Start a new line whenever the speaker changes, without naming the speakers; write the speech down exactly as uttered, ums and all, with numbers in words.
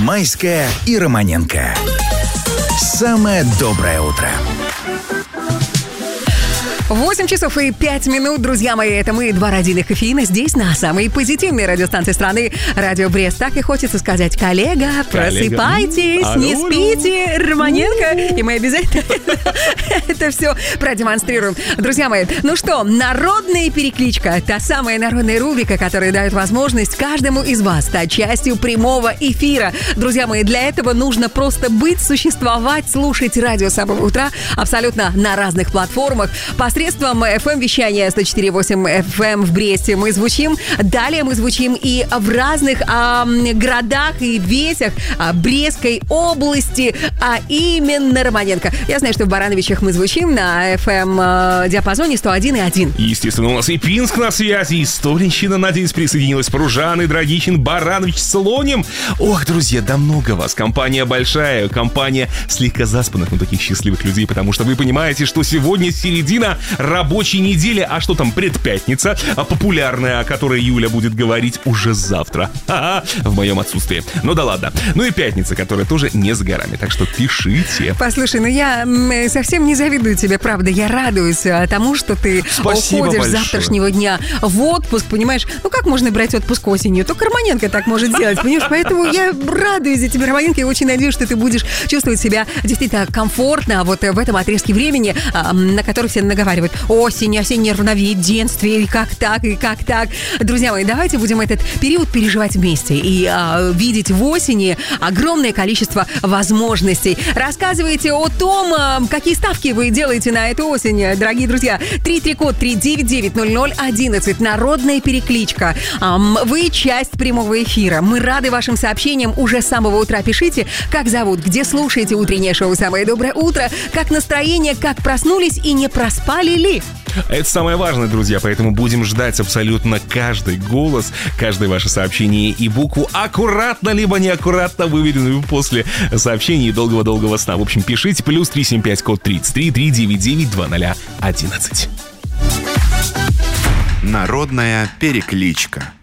Майская и Романенко. Самое доброе утро.
восемь часов и пять минут, друзья мои, это мы, два родийных кофеина, здесь на самой позитивной радиостанции страны, Радио Брест. Так и хочется сказать, коллега, коллега. Просыпайтесь, алло, не спите, Романенко, и мы обязательно это все продемонстрируем. Друзья мои, ну что, народная перекличка, та самая народная рубрика, которая дает возможность каждому из вас стать частью прямого эфира. Друзья мои, для этого нужно просто быть, существовать, слушать радио с самого утра абсолютно на разных платформах. Посредством эф эм-вещания сто четыре и восемь эф эм в Бресте мы звучим. Далее мы звучим и в разных а, городах и весях а, Брестской области, а именно Романенко. Я знаю, что в Барановичах мы звучим на эф эм-диапазоне сто один и один.
Естественно, у нас и Пинск на связи, и Столинщина, надеюсь, присоединилась, Пружаны, Драгичин, Баранович, Слоним. Ох, друзья, да много вас. Компания большая, компания слегка заспанных, но таких счастливых людей, потому что вы понимаете, что сегодня середина рабочей недели, а что там, предпятница, а популярная, о которой Юля будет говорить уже завтра, ха-ха, в моем отсутствии. Ну да ладно. Ну и пятница, которая тоже не за горами, так что пишите.
Послушай, ну я совсем не завидую тебе, правда, я радуюсь тому, что ты
Спасибо
уходишь
большое.
с завтрашнего дня в отпуск, понимаешь? Ну как можно брать отпуск осенью? Только Романенко так может сделать, понимаешь? Поэтому я радуюсь за тебя, Романенко, и очень надеюсь, что ты будешь чувствовать себя действительно комфортно вот в этом отрезке времени, на который все наговаривают. Осень, осеннее равновесие, и как так, и как так. Друзья мои, давайте будем этот период переживать вместе и а, видеть в осени огромное количество возможностей. Рассказывайте о том, а, какие ставки вы делаете на эту осень, дорогие друзья. три три код три девять девять ноль ноль одиннадцать. Народная перекличка. А, вы часть прямого эфира. Мы рады вашим сообщениям. Уже с самого утра пишите, как зовут, где слушаете утреннее шоу «Самое доброе утро», как настроение, как проснулись и не проспали ли.
Это самое важное, друзья, поэтому будем ждать абсолютно каждый голос, каждое ваше сообщение и букву, аккуратно либо неаккуратно выведенную после сообщений и долгого-долгого сна. В общем, пишите плюс три семь пять код тридцать три три девять девять два ноль одиннадцать.
Народная перекличка.